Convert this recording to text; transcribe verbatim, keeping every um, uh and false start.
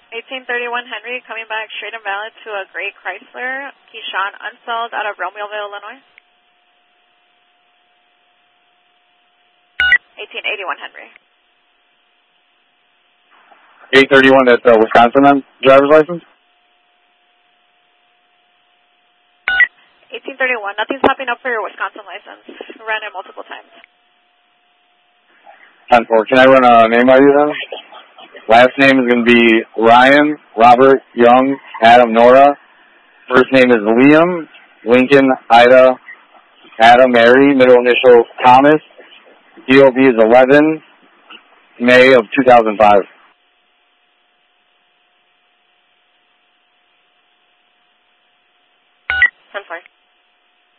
eighteen thirty-one Henry, coming back straight and valid to a gray Chrysler, Keyshawn Unsold out of Romeoville, Illinois. eighteen eighty-one Henry. eight thirty-one, that's uh, Wisconsin then, driver's license? eighteen thirty-one, nothing's popping up for your Wisconsin license. Ran it multiple times. ten four, can I run a name I D then? Last name is going to be Ryan, Robert, Young, Adam, Nora. First name is Liam, Lincoln, Ida, Adam, Mary. Middle initial, Thomas. D O B is eleven, May of two thousand five.